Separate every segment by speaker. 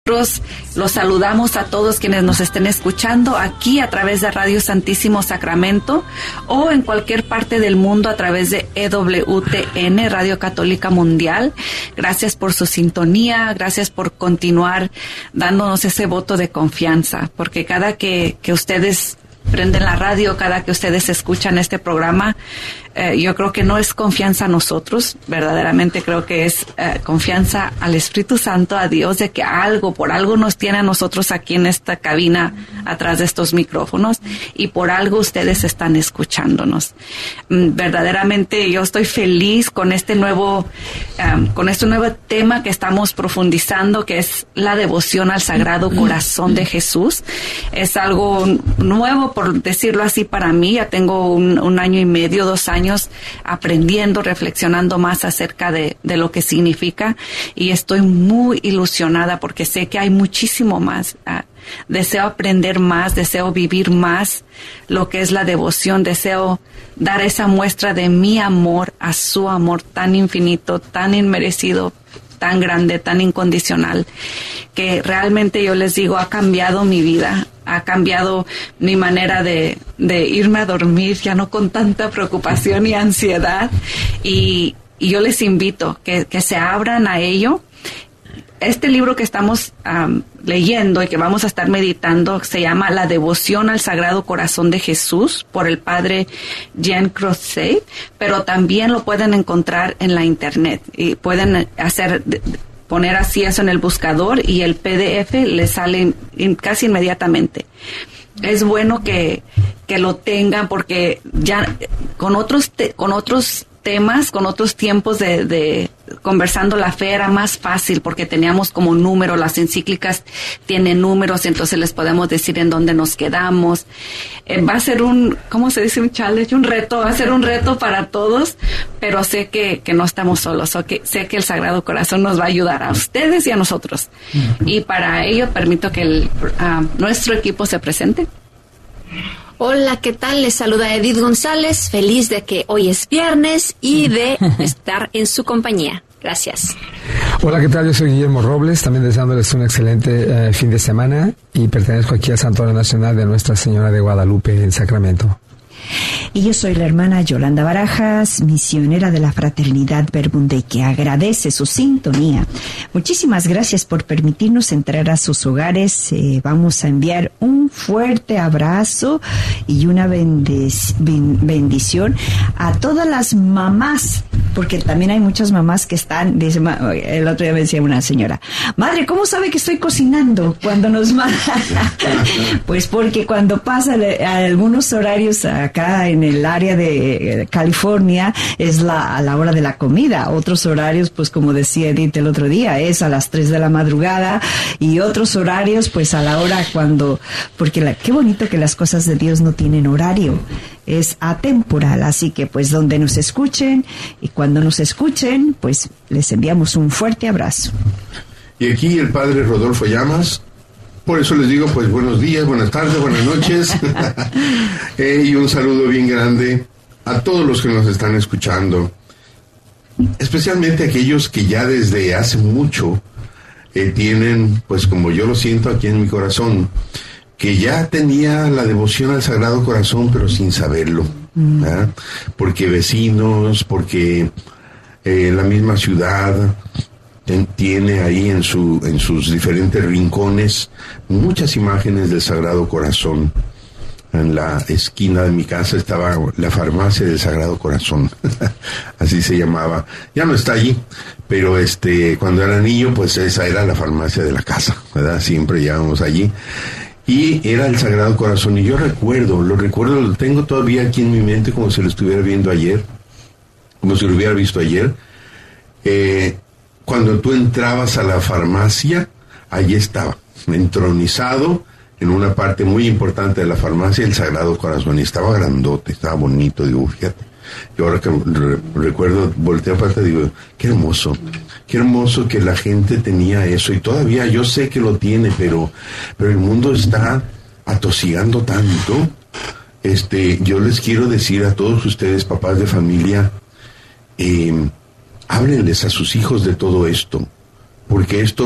Speaker 1: Los saludamos a todos quienes nos estén escuchando aquí a través de Radio Santísimo Sacramento o en cualquier parte del mundo a través de EWTN, Radio Católica Mundial. Gracias por su sintonía, gracias por continuar dándonos ese voto de confianza, porque cada que ustedes prenden la radio, cada que ustedes escuchan este programa, yo creo que no es confianza a nosotros, verdaderamente creo que es confianza al Espíritu Santo, a Dios, de que por algo nos tiene a nosotros aquí en esta cabina, atrás de estos micrófonos, y por algo ustedes están escuchándonos. Verdaderamente yo estoy feliz con este nuevo tema que estamos profundizando, que es la devoción al Sagrado Corazón de Jesús. Es algo nuevo, por decirlo así, para mí. Ya tengo un año y medio, 2 años aprendiendo, reflexionando más acerca de lo que significa, y estoy muy ilusionada porque sé que hay muchísimo más. Deseo aprender más, deseo vivir más lo que es la devoción, deseo dar esa muestra de mi amor a su amor tan infinito, tan inmerecido, tan grande, tan incondicional, que realmente yo les digo, ha cambiado mi vida, ha cambiado mi manera de irme a dormir, ya no con tanta preocupación y ansiedad, y yo les invito que se abran a ello. Este libro que estamos leyendo y que vamos a estar meditando se llama La Devoción al Sagrado Corazón de Jesús, por el padre Jean Croce, pero también lo pueden encontrar en la internet y pueden poner así eso en el buscador y el PDF les sale casi inmediatamente. Es bueno que lo tengan, porque ya con otros temas, con otros tiempos de conversando la fe era más fácil, porque teníamos como número, las encíclicas tienen números, entonces les podemos decir en dónde nos quedamos. Va a ser ¿cómo se dice? Un challenge, un reto, va a ser un reto para todos, pero sé que no estamos solos, sé que el Sagrado Corazón nos va a ayudar a ustedes y a nosotros. Y para ello permito que nuestro equipo se presente.
Speaker 2: Hola, ¿qué tal? Les saluda Edith González, feliz de que hoy es viernes y de estar en su compañía. Gracias.
Speaker 3: Hola, ¿qué tal? Yo soy Guillermo Robles, también deseándoles un excelente fin de semana, y pertenezco aquí al Santuario Nacional de Nuestra Señora de Guadalupe en Sacramento.
Speaker 4: Y yo soy la hermana Yolanda Barajas, misionera de la Fraternidad Verbum, que agradece su sintonía. Muchísimas gracias por permitirnos entrar a sus hogares. Vamos a enviar un fuerte abrazo y una bendición a todas las mamás, porque también hay muchas mamás que están, el otro día me decía una señora, madre, ¿cómo sabe que estoy cocinando cuando nos manda? Pues porque cuando pasa algunos horarios acá en el área de California es a la hora de la comida, otros horarios, pues como decía Edith el otro día, es a las 3 de la madrugada, y otros horarios pues a la hora porque qué bonito que las cosas de Dios no tienen horario, es atemporal, así que pues donde nos escuchen y cuando nos escuchen, pues les enviamos un fuerte abrazo.
Speaker 5: Y aquí el padre Rodolfo Llamas. Por eso les digo, pues buenos días, buenas tardes, buenas noches. Y un saludo bien grande a todos los que nos están escuchando. Especialmente aquellos que ya desde hace mucho tienen, pues como yo lo siento aquí en mi corazón, que ya tenía la devoción al Sagrado Corazón, pero sin saberlo. ¿Verdad? Porque vecinos, porque la misma ciudad tiene ahí en sus diferentes rincones muchas imágenes del Sagrado Corazón. En la esquina de mi casa estaba la farmacia del Sagrado Corazón, así se llamaba. Ya no está allí, pero cuando era niño, pues esa era la farmacia de la casa, ¿verdad? Siempre llegábamos allí. Y era el Sagrado Corazón, y yo lo tengo todavía aquí en mi mente como si lo estuviera viendo ayer, como si lo hubiera visto ayer. Cuando tú entrabas a la farmacia, allí estaba, entronizado en una parte muy importante de la farmacia, el Sagrado Corazón, y estaba grandote, estaba bonito, digo, fíjate. Y ahora que recuerdo, volteé aparte, digo, qué hermoso que la gente tenía eso, y todavía yo sé que lo tiene, pero el mundo está atosigando tanto. Yo les quiero decir a todos ustedes, papás de familia, háblenles a sus hijos de todo esto, porque esto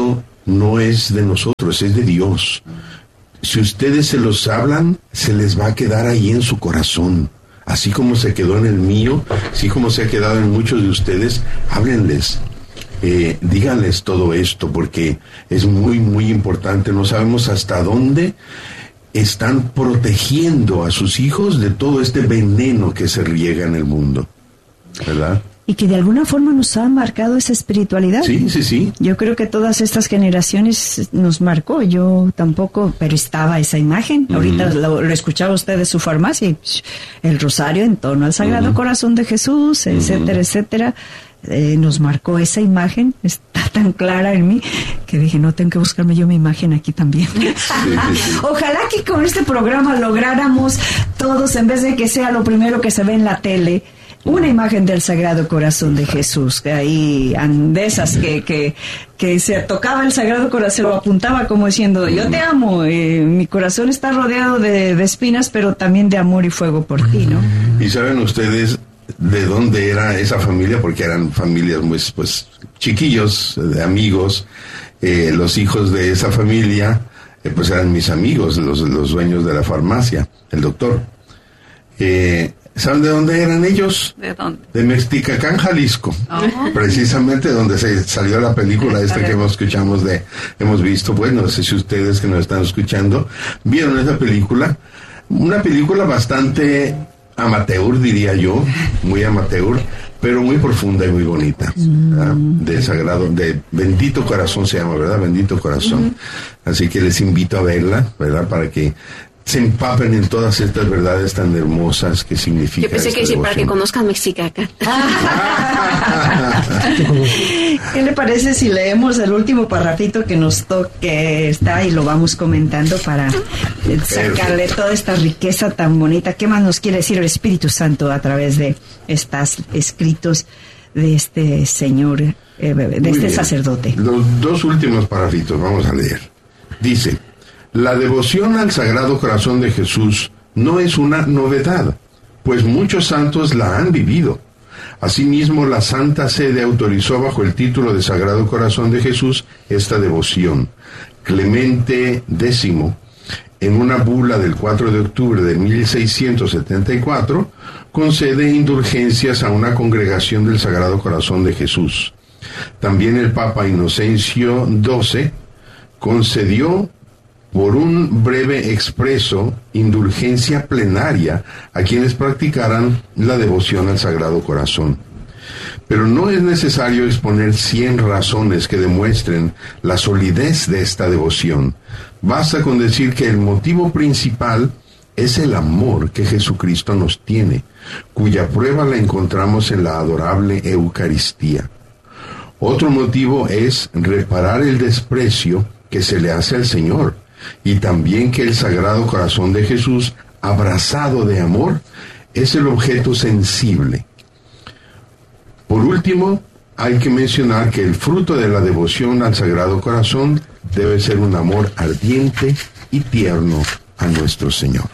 Speaker 5: no es de nosotros, es de Dios. Si ustedes se los hablan, se les va a quedar ahí en su corazón. Así como se quedó en el mío, así como se ha quedado en muchos de ustedes, háblenles. Díganles todo esto, porque es muy, muy importante. No sabemos hasta dónde están protegiendo a sus hijos de todo este veneno que se riega en el mundo, ¿verdad?
Speaker 4: Y que de alguna forma nos ha marcado esa espiritualidad.
Speaker 5: Sí, sí, sí.
Speaker 4: Yo creo que todas estas generaciones nos marcó. Yo tampoco, pero estaba esa imagen. Ahorita lo escuchaba usted de su farmacia, y, el rosario en torno al Sagrado Corazón de Jesús, etcétera, etcétera. Nos marcó esa imagen, está tan clara en mí que dije, no, tengo que buscarme yo mi imagen aquí también. Ojalá que con este programa lográramos todos, en vez de que sea lo primero que se ve en la tele, una imagen del Sagrado Corazón de Jesús, que ahí, de esas que se tocaba el Sagrado Corazón, lo apuntaba como diciendo, yo te amo, mi corazón está rodeado de espinas, pero también de amor y fuego por ti, ¿no?
Speaker 5: Y saben ustedes de dónde era esa familia, porque eran familias muy, pues, chiquillos, de amigos. Los hijos de esa familia, pues eran mis amigos, los dueños de la farmacia, el doctor. ¿Saben de dónde eran ellos?
Speaker 1: ¿De dónde?
Speaker 5: De Mexticacán, Jalisco. Oh. Precisamente donde se salió la película esta que hemos visto. Bueno, no sé si ustedes que nos están escuchando vieron esa película. Una película bastante amateur, diría yo, muy amateur, pero muy profunda y muy bonita. De Sagrado, de Bendito Corazón se llama, ¿verdad? Bendito Corazón. Así que les invito a verla, ¿verdad? Para que se empapen en todas estas verdades tan hermosas que significa.
Speaker 2: Yo pensé que decir para que conozcan Mexicacán.
Speaker 4: ¿Qué le parece si leemos el último parrafito que nos toque, está y lo vamos comentando para sacarle toda esta riqueza tan bonita? ¿Qué más nos quiere decir el Espíritu Santo a través de estos escritos de este señor, de este sacerdote?
Speaker 5: Los dos últimos parrafitos vamos a leer. Dice: la devoción al Sagrado Corazón de Jesús no es una novedad, pues muchos santos la han vivido. Asimismo, la Santa Sede autorizó bajo el título de Sagrado Corazón de Jesús esta devoción. Clemente X, en una bula del 4 de octubre de 1674, concede indulgencias a una congregación del Sagrado Corazón de Jesús. También el Papa Inocencio XII concedió por un breve expreso indulgencia plenaria a quienes practicaran la devoción al Sagrado Corazón. Pero no es necesario exponer 100 razones que demuestren la solidez de esta devoción. Basta con decir que el motivo principal es el amor que Jesucristo nos tiene, cuya prueba la encontramos en la adorable Eucaristía. Otro motivo es reparar el desprecio que se le hace al Señor, y también que el Sagrado Corazón de Jesús, abrazado de amor, es el objeto sensible. Por último, hay que mencionar que el fruto de la devoción al Sagrado Corazón debe ser un amor ardiente y tierno a nuestro Señor.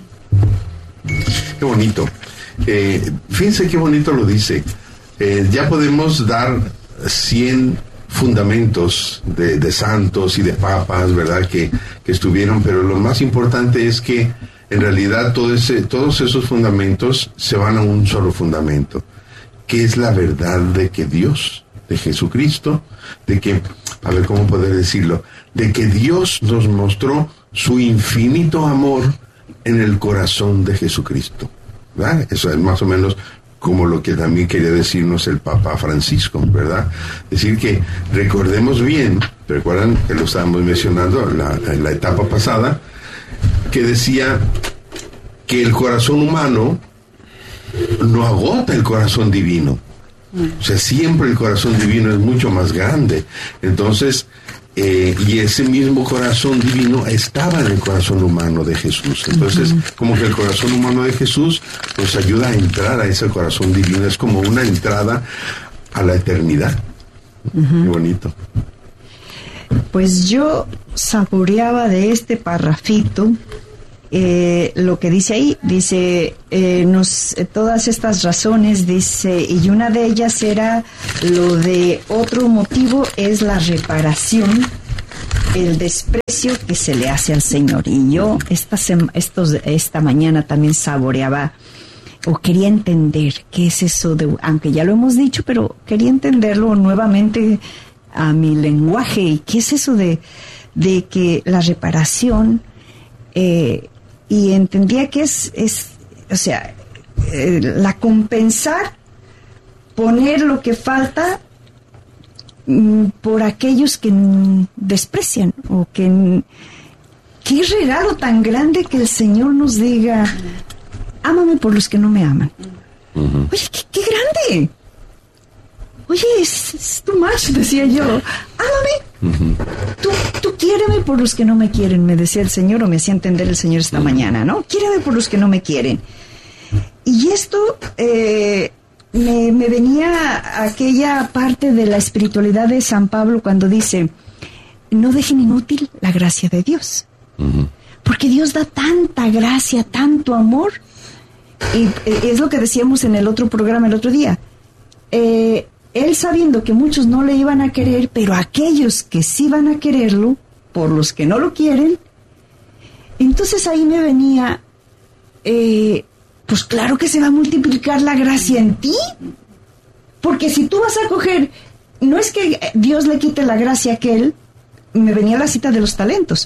Speaker 5: Qué bonito. Fíjense qué bonito lo dice. Ya podemos dar 100 fundamentos de santos y de papas, ¿verdad? Que estuvieron, pero lo más importante es que en realidad todos esos fundamentos se van a un solo fundamento, que es la verdad de que Dios, de Jesucristo, de que, a ver cómo poder decirlo, de que Dios nos mostró su infinito amor en el corazón de Jesucristo, ¿verdad? Eso es más o menos como lo que también quería decirnos el Papa Francisco, ¿verdad? Decir que recordemos bien, recuerdan que lo estábamos mencionando en la etapa pasada, que decía que el corazón humano no agota el corazón divino. O sea, siempre el corazón divino es mucho más grande. Entonces, y ese mismo corazón divino estaba en el corazón humano de Jesús. Entonces, como que el corazón humano de Jesús nos ayuda a entrar a ese corazón divino. Es como una entrada a la eternidad. Qué bonito.
Speaker 4: Pues yo saboreaba de este parrafito lo que dice ahí. Dice, todas estas razones, dice, y una de ellas era lo de otro motivo es la reparación el desprecio que se le hace al Señor. Y yo esta mañana también saboreaba o quería entender qué es eso de, aunque ya lo hemos dicho, pero quería entenderlo nuevamente a mi lenguaje. ¿Y qué es eso de que la reparación, y entendía que es o sea, la compensar, poner lo que falta por aquellos que desprecian, o que qué regalo tan grande que el Señor nos diga: ámame por los que no me aman. Uh-huh. Oye, qué grande. Oye, es too much, decía yo. Ámame. Uh-huh. Tú quiéreme por los que no me quieren, me decía el Señor, o me hacía entender el Señor esta mañana, ¿no? Quiéreme por los que no me quieren. Y esto me venía aquella parte de la espiritualidad de San Pablo cuando dice: no dejen inútil la gracia de Dios. Uh-huh. Porque Dios da tanta gracia, tanto amor. Y es lo que decíamos en el otro programa el otro día. Él sabiendo que muchos no le iban a querer, pero aquellos que sí van a quererlo, por los que no lo quieren, entonces ahí me venía, pues claro que se va a multiplicar la gracia en ti, porque si tú vas a coger, no es que Dios le quite la gracia a aquel, me venía la cita de los talentos.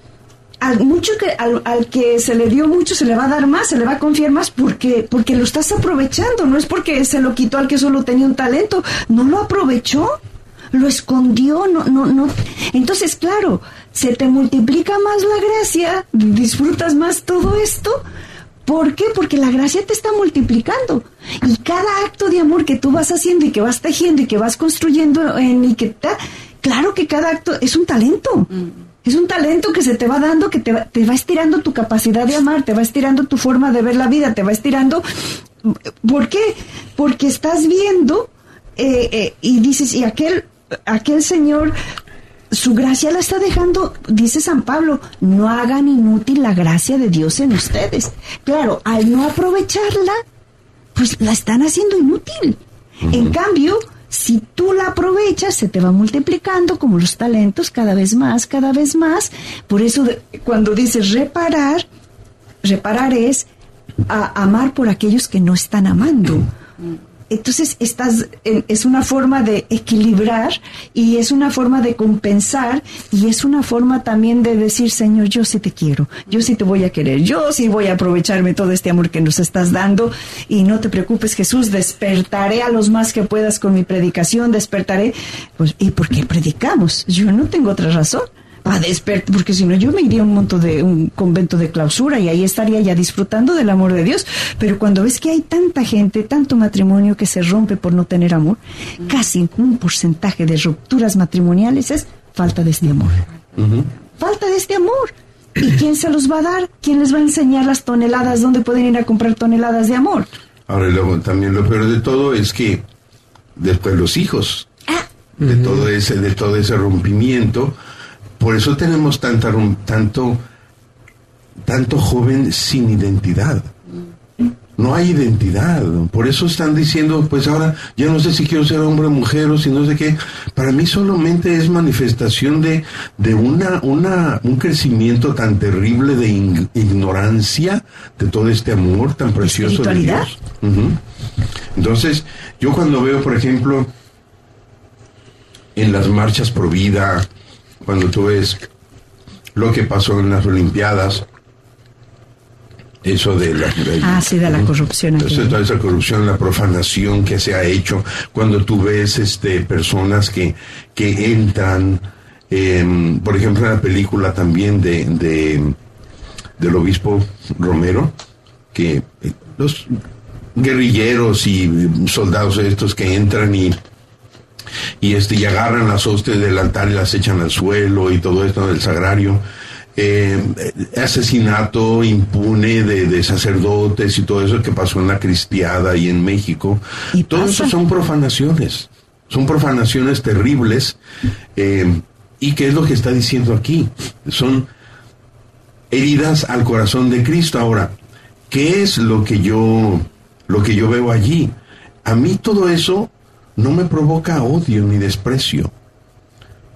Speaker 4: Al que se le dio mucho se le va a dar más, se le va a confiar más, porque lo estás aprovechando. No es porque se lo quitó al que solo tenía un talento, no lo aprovechó, lo escondió, no. Entonces, claro, se te multiplica más la gracia, disfrutas más todo esto. ¿Por qué? Porque la gracia te está multiplicando, y cada acto de amor que tú vas haciendo y que vas tejiendo y que vas construyendo claro que cada acto es un talento. Es un talento que se te va dando, que te va estirando tu capacidad de amar, te va estirando tu forma de ver la vida, te va estirando. ¿Por qué? Porque estás viendo y dices, y aquel Señor, su gracia la está dejando, dice San Pablo: no hagan inútil la gracia de Dios en ustedes. Claro, al no aprovecharla, pues la están haciendo inútil. Uh-huh. En cambio, si tú la aprovechas, se te va multiplicando como los talentos cada vez más, cada vez más. Por eso cuando dices reparar es amar por aquellos que no están amando. Entonces es una forma de equilibrar, y es una forma de compensar, y es una forma también de decir: Señor, yo sí te quiero, yo sí te voy a querer, yo sí voy a aprovecharme todo este amor que nos estás dando, y no te preocupes, Jesús, despertaré a los más que puedas con mi predicación, despertaré. Pues, ¿y por qué predicamos? Yo no tengo otra razón. Porque si no yo me iría a un convento de clausura, y ahí estaría ya disfrutando del amor de Dios. Pero cuando ves que hay tanta gente, tanto matrimonio que se rompe por no tener amor, casi un porcentaje de rupturas matrimoniales es falta de este amor. Uh-huh. Falta de este amor. ¿Y quién se los va a dar? ¿Quién les va a enseñar las toneladas? ¿Dónde pueden ir a comprar toneladas de amor?
Speaker 5: Ahora, luego, también lo peor de todo es que después los hijos, de todo ese rompimiento. Por eso tenemos tanto joven sin identidad. No hay identidad. Por eso están diciendo: pues ahora ya no sé si quiero ser hombre o mujer, o si no sé qué. Para mí solamente es manifestación de un crecimiento tan terrible de ignorancia de todo este amor tan precioso de Dios. Uh-huh. Entonces, yo cuando veo, por ejemplo, en las marchas pro vida, cuando tú ves lo que pasó en las Olimpiadas, eso de la
Speaker 4: corrupción.
Speaker 5: Toda esa corrupción, la profanación que se ha hecho, cuando tú ves personas que entran, por ejemplo, en la película también del obispo Romero, que los guerrilleros y soldados estos que entran y agarran las hostias del altar y las echan al suelo y todo esto del sagrario, asesinato impune de sacerdotes y todo eso que pasó en la Cristiada y en México. ¿Y todo eso son profanaciones terribles, y qué es lo que está diciendo aquí, son heridas al corazón de Cristo. Ahora, ¿qué es lo que yo veo allí? A mí todo eso no me provoca odio ni desprecio.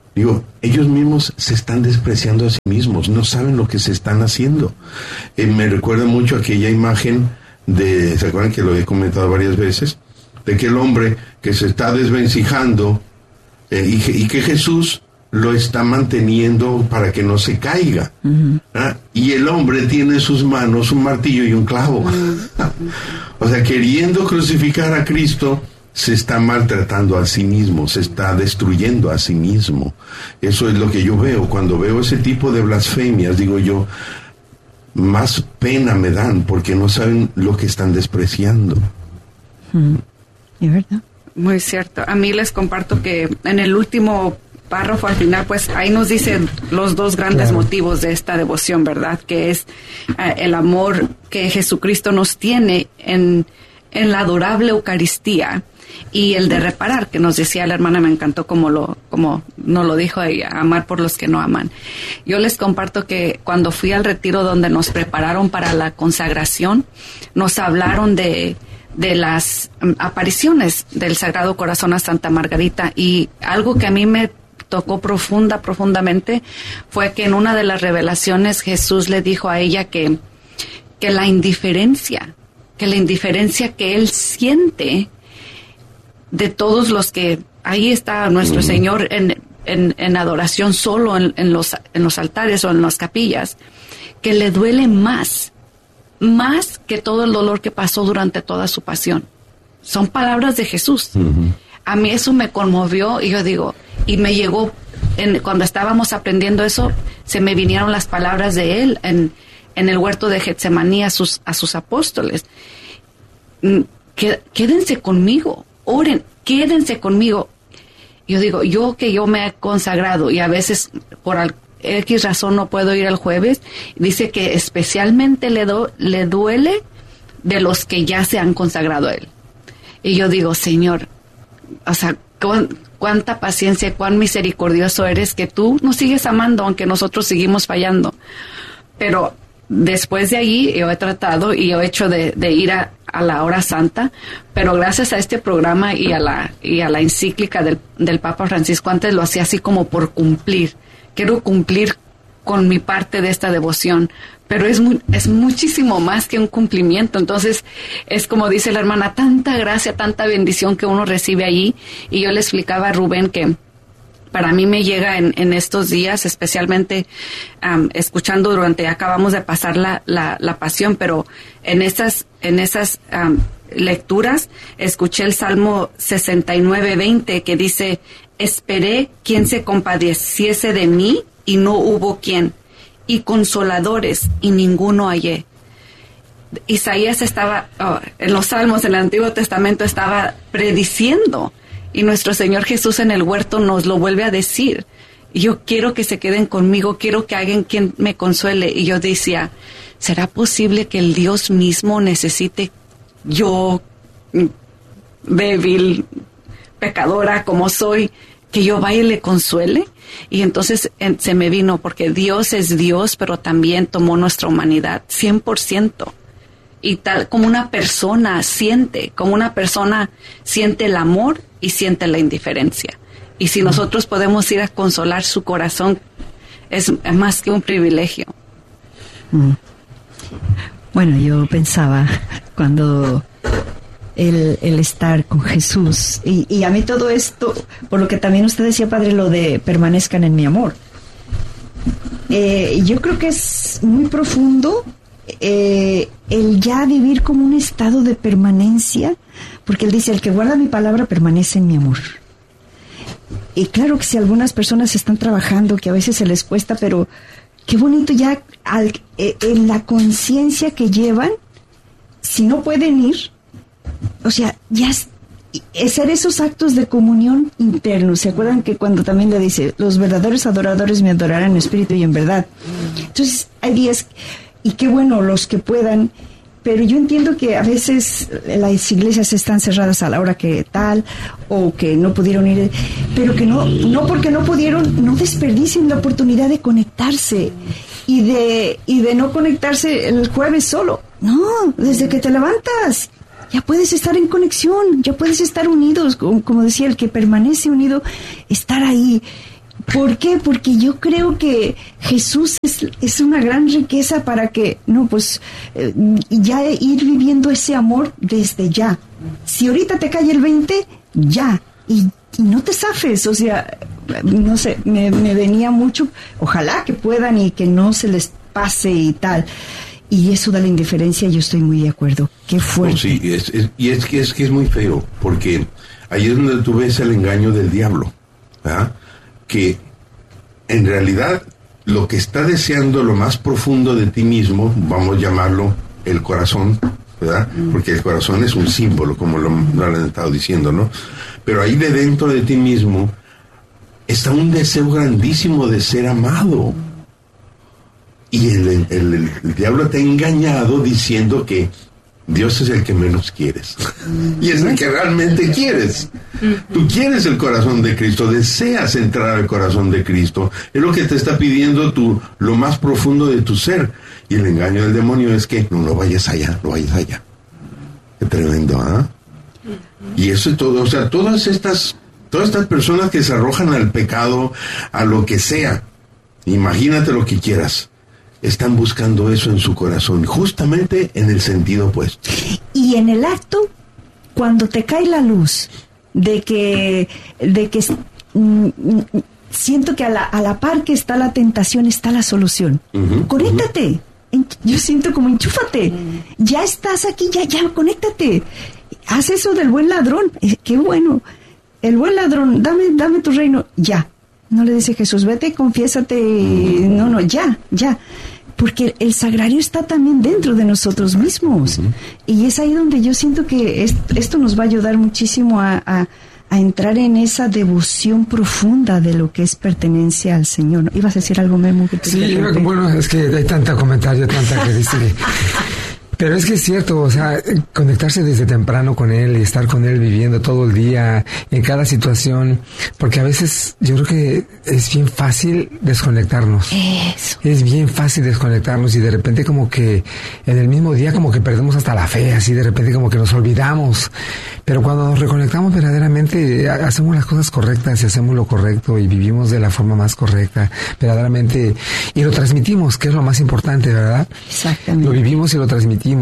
Speaker 5: Digo, ellos mismos se están despreciando a sí mismos, no saben lo que se están haciendo. Me recuerda mucho aquella imagen ¿se acuerdan que lo he comentado varias veces? De aquel hombre que se está desvencijando y que Jesús lo está manteniendo para que no se caiga. Y el hombre tiene en sus manos un martillo y un clavo. O sea, queriendo crucificar a Cristo, se está maltratando a sí mismo, se está destruyendo a sí mismo. Eso es lo que yo veo. Cuando veo ese tipo de blasfemias, digo yo, más pena me dan, porque no saben lo que están despreciando.
Speaker 4: ¿Es verdad?
Speaker 1: Muy cierto. A mí les comparto que en el último párrafo al final, pues ahí nos dicen los dos grandes motivos de esta devoción, ¿verdad? Que es el amor que Jesucristo nos tiene en la adorable Eucaristía, y el de reparar, que nos decía la hermana, me encantó como nos lo dijo ella, amar por los que no aman. Yo les comparto que cuando fui al retiro donde nos prepararon para la consagración, nos hablaron de las apariciones del Sagrado Corazón a Santa Margarita, y algo que a mí me tocó profundamente fue que en una de las revelaciones Jesús le dijo a ella que la indiferencia que él siente de todos los que ahí está nuestro Señor en adoración solo en los altares o en las capillas, que le duele más que todo el dolor que pasó durante toda su pasión. Son palabras de Jesús. A mí eso me conmovió, y yo digo, y me llegó, cuando estábamos aprendiendo eso, se me vinieron las palabras de él en el huerto de Getsemaní a sus apóstoles. Quédense conmigo, oren, quédense conmigo. Yo digo, yo me he consagrado y a veces por X razón no puedo ir el jueves, dice que especialmente le duele de los que ya se han consagrado a él. Y yo digo, Señor, o sea, cuánta paciencia, cuán misericordioso eres, que tú nos sigues amando aunque nosotros seguimos fallando. Pero después de ahí yo he tratado y yo he hecho de ir a la hora santa, pero gracias a este programa y a la encíclica del Papa Francisco, antes lo hacía así como por cumplir. Quiero cumplir con mi parte de esta devoción, pero es muchísimo más que un cumplimiento. Entonces es como dice la hermana, tanta gracia, tanta bendición que uno recibe allí. Y yo le explicaba a Rubén que para mí me llega en estos días, especialmente escuchando acabamos de pasar la pasión, pero en esas lecturas escuché el Salmo 69:20 que dice: esperé quien se compadeciese de mí y no hubo quien, y consoladores y ninguno hallé. Isaías estaba, en los Salmos, en el Antiguo Testamento, estaba prediciendo, y nuestro Señor Jesús en el huerto nos lo vuelve a decir. Yo quiero que se queden conmigo, quiero que alguien quien me consuele. Y yo decía, ¿será posible que el Dios mismo necesite, yo, débil, pecadora como soy, que yo vaya y le consuele? Y entonces se me vino, porque Dios es Dios, pero también tomó nuestra humanidad 100%. Y tal como una persona siente el amor y siente la indiferencia. Y si nosotros podemos ir a consolar su corazón, es más que un privilegio.
Speaker 4: Bueno, yo pensaba cuando el estar con Jesús, y a mí todo esto, por lo que también usted decía, Padre, lo de permanezcan en mi amor. Yo creo que es muy profundo el ya vivir como un estado de permanencia, porque él dice, el que guarda mi palabra permanece en mi amor. Y claro que si algunas personas están trabajando, que a veces se les cuesta, pero qué bonito ya en la conciencia que llevan, si no pueden ir, o sea, ya hacer esos actos de comunión internos. ¿Se acuerdan que cuando también le dice, los verdaderos adoradores me adorarán en espíritu y en verdad? Entonces hay días, y qué bueno los que puedan, pero yo entiendo que a veces las iglesias están cerradas a la hora que tal, o que no pudieron ir, pero que no porque no pudieron, no desperdicien la oportunidad de conectarse, y de no conectarse el jueves solo. No, desde que te levantas ya puedes estar en conexión, ya puedes estar unidos, como decía, el que permanece unido, estar ahí. ¿Por qué? Porque yo creo que Jesús es una gran riqueza para que, ya ir viviendo ese amor desde ya. Si ahorita te cae el 20, ya. Y no te zafes, o sea, no sé, me venía mucho, ojalá que puedan y que no se les pase y tal. Y eso de la indiferencia, yo estoy muy de acuerdo. Qué fuerte.
Speaker 5: No, sí, es que es muy feo, porque ahí es donde tú ves el engaño del diablo, ¿verdad? Que en realidad lo que está deseando lo más profundo de ti mismo, vamos a llamarlo el corazón, ¿verdad? Porque el corazón es un símbolo, como lo han estado diciendo, ¿no? Pero ahí de dentro de ti mismo está un deseo grandísimo de ser amado. Y el diablo te ha engañado diciendo que Dios es el que menos quieres. Y es el que realmente quieres. Tú quieres el corazón de Cristo, deseas entrar al corazón de Cristo. Es lo que te está pidiendo lo más profundo de tu ser. Y el engaño del demonio es que no vayas allá, no vayas allá. Qué tremendo, ¿ah? Y eso es todo. O sea, todas estas personas que se arrojan al pecado, a lo que sea, imagínate lo que quieras, están buscando eso en su corazón, justamente en el sentido opuesto.
Speaker 4: Y en el acto, cuando te cae la luz de que siento que a la par que está la tentación está la solución. Conéctate. Yo siento como enchúfate. Ya estás aquí, ya, conéctate. Haz eso del buen ladrón. Qué bueno. El buen ladrón, dame tu reino. Ya. No le dice Jesús, vete, confiésate. No, ya. Porque el sagrario está también dentro de nosotros mismos. Y es ahí donde yo siento que esto nos va a ayudar muchísimo a entrar en esa devoción profunda de lo que es pertenencia al Señor. ¿Ibas a decir algo, Memo?
Speaker 3: Sí, bueno, es que hay tanta comentario, tanta que dice. Pero es que es cierto, o sea, conectarse desde temprano con Él y estar con Él viviendo todo el día, en cada situación, porque a veces yo creo que es bien fácil desconectarnos.
Speaker 4: Eso.
Speaker 3: Es bien fácil desconectarnos y de repente como que en el mismo día como que perdemos hasta la fe, así de repente como que nos olvidamos. Pero cuando nos reconectamos verdaderamente, hacemos las cosas correctas y hacemos lo correcto y vivimos de la forma más correcta, verdaderamente, y lo transmitimos, que es lo más importante, ¿verdad?
Speaker 4: Exactamente.
Speaker 3: Lo vivimos y lo transmitimos.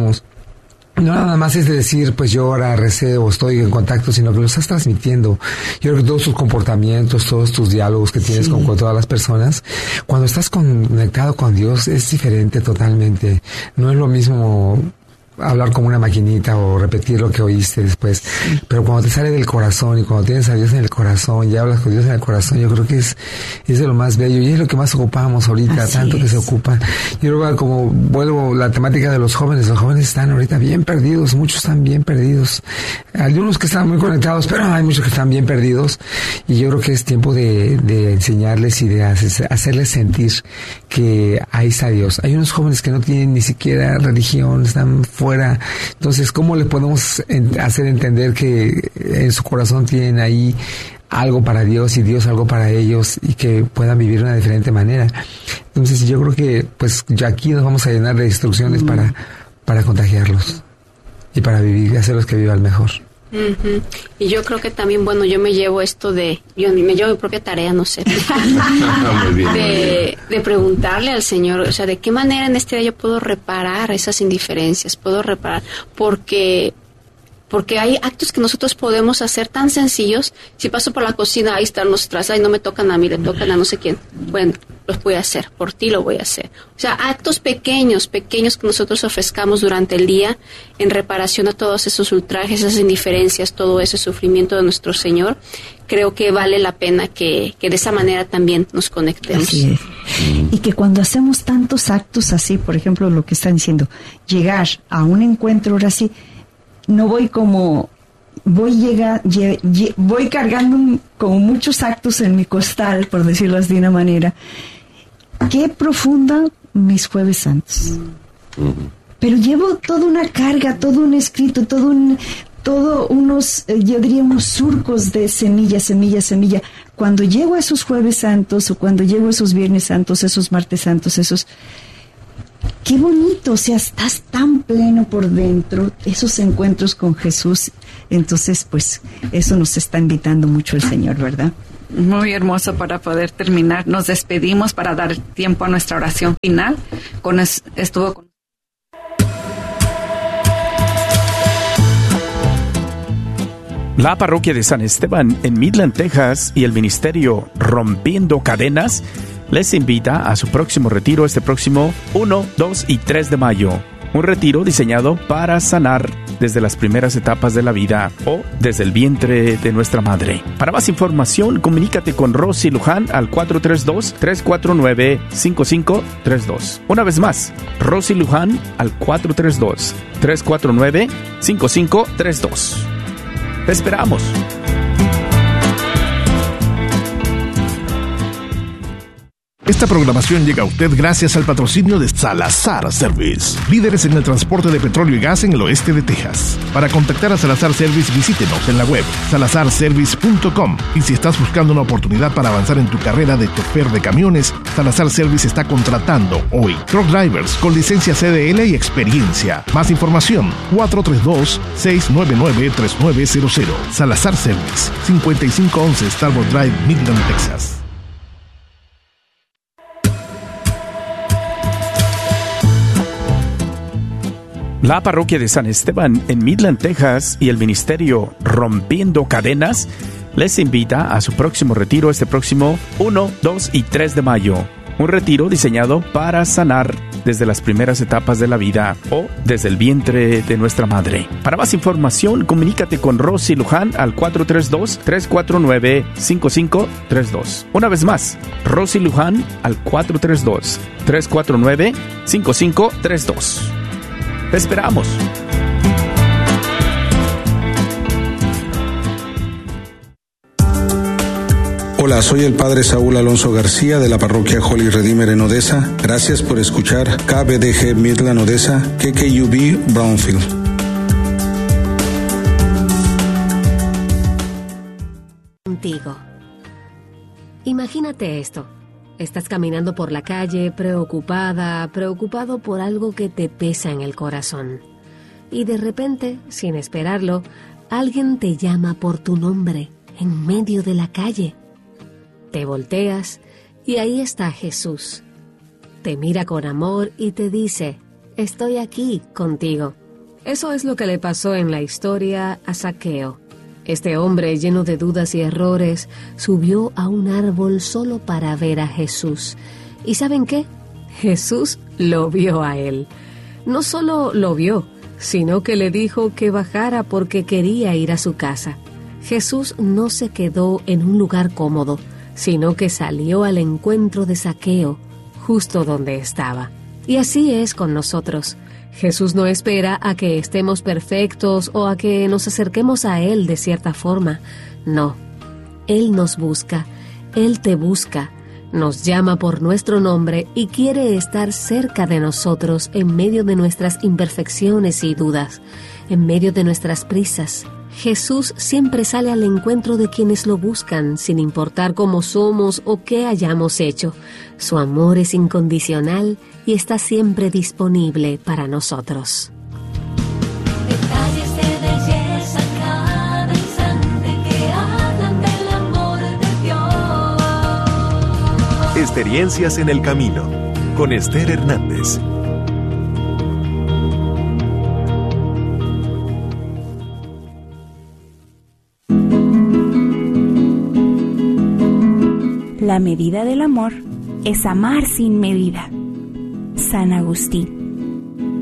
Speaker 3: No nada más es de decir, pues yo ahora recé o estoy en contacto, sino que lo estás transmitiendo. Yo creo que todos tus comportamientos, todos tus diálogos que tienes con todas las personas, cuando estás conectado con Dios es diferente totalmente. No es lo mismo hablar como una maquinita o repetir lo que oíste después, pero cuando te sale del corazón y cuando tienes a Dios en el corazón y hablas con Dios en el corazón, yo creo que es de lo más bello y es lo que más ocupamos ahorita. Así tanto es. Que se ocupa. Yo creo que como vuelvo la temática de los jóvenes están ahorita bien perdidos, muchos están bien perdidos, algunos que están muy conectados, pero hay muchos que están bien perdidos y yo creo que es tiempo de enseñarles y de hacerles sentir que ahí está Dios. Hay unos jóvenes que no tienen ni siquiera religión, están fuera. Entonces, ¿cómo le podemos hacer entender que en su corazón tienen ahí algo para Dios y Dios algo para ellos y que puedan vivir de una diferente manera? Entonces, yo creo que pues ya aquí nos vamos a llenar de instrucciones para contagiarlos y para vivir, hacerlos que vivan mejor.
Speaker 2: Y yo creo que también, bueno, yo me llevo esto yo me llevo mi propia tarea, no sé, de preguntarle al Señor, o sea, de qué manera en este día yo puedo reparar esas indiferencias, porque hay actos que nosotros podemos hacer tan sencillos. Si paso por la cocina, ahí están nuestras, no me tocan a mí, le tocan a no sé quién. Bueno, los voy a hacer, por ti lo voy a hacer. O sea, actos pequeños que nosotros ofrezcamos durante el día en reparación a todos esos ultrajes, esas indiferencias, todo ese sufrimiento de nuestro Señor, creo que vale la pena que de esa manera también nos conectemos.
Speaker 4: Así es. Y que cuando hacemos tantos actos así, por ejemplo, lo que están diciendo, llegar a un encuentro ahora sí, no voy voy cargando como muchos actos en mi costal, por decirlo de una manera. Qué profunda mis Jueves Santos. Pero llevo toda una carga, todo un escrito, unos, yo diría unos surcos de semilla. Cuando llego a esos Jueves Santos o cuando llego a esos Viernes Santos, esos Martes Santos, qué bonito, o sea, estás tan pleno por dentro, esos encuentros con Jesús. Entonces, pues, eso nos está invitando mucho el Señor, ¿verdad?
Speaker 1: Muy hermoso para poder terminar. Nos despedimos para dar tiempo a nuestra oración final. Estuvo con
Speaker 6: La parroquia de San Esteban en Midland, Texas, y el ministerio Rompiendo Cadenas les invita a su próximo retiro este próximo 1, 2 y 3 de mayo. Un retiro diseñado para sanar desde las primeras etapas de la vida o desde el vientre de nuestra madre. Para más información, comunícate con Rosy Luján al 432-349-5532. Una vez más, Rosy Luján al 432-349-5532. ¡Te esperamos!
Speaker 7: Esta programación llega a usted gracias al patrocinio de Salazar Service, líderes en el transporte de petróleo y gas en el oeste de Texas. Para contactar a Salazar Service, visítenos en la web salazarservice.com. Y si estás buscando una oportunidad para avanzar en tu carrera de chofer de camiones, Salazar Service está contratando hoy truck drivers con licencia CDL y experiencia. Más información, 432-699-3900. Salazar Service, 5511 Starboard Drive, Midland, Texas.
Speaker 6: La parroquia de San Esteban en Midland, Texas, y el ministerio Rompiendo Cadenas les invita a su próximo retiro este próximo 1, 2 y 3 de mayo. Un retiro diseñado para sanar desde las primeras etapas de la vida o desde el vientre de nuestra madre. Para más información, comunícate con Rosy Luján al 432-349-5532. Una vez más, Rosy Luján al 432-349-5532. ¡Te esperamos!
Speaker 8: Hola, soy el Padre Saúl Alonso García de la parroquia Holy Redeemer en Odessa. Gracias por escuchar KBDG Midland Odessa, KKUB Brownfield.
Speaker 9: Contigo. Imagínate esto. Estás caminando por la calle, preocupado por algo que te pesa en el corazón. Y de repente, sin esperarlo, alguien te llama por tu nombre en medio de la calle. Te volteas y ahí está Jesús. Te mira con amor y te dice: estoy aquí contigo. Eso es lo que le pasó en la historia a Zaqueo. Este hombre, lleno de dudas y errores, subió a un árbol solo para ver a Jesús. ¿Y saben qué? Jesús lo vio a él. No solo lo vio, sino que le dijo que bajara porque quería ir a su casa. Jesús no se quedó en un lugar cómodo, sino que salió al encuentro de Zaqueo, justo donde estaba. Y así es con nosotros. Jesús no espera a que estemos perfectos o a que nos acerquemos a Él de cierta forma. No, Él nos busca, Él te busca, nos llama por nuestro nombre y quiere estar cerca de nosotros en medio de nuestras imperfecciones y dudas, en medio de nuestras prisas. Jesús siempre sale al encuentro de quienes lo buscan, sin importar cómo somos o qué hayamos hecho. Su amor es incondicional y está siempre disponible para nosotros.
Speaker 10: Detalles de belleza cada instante que hablan del amor de Dios.
Speaker 11: Experiencias en el camino, con Esther Hernández.
Speaker 12: La medida del amor es amar sin medida. San Agustín.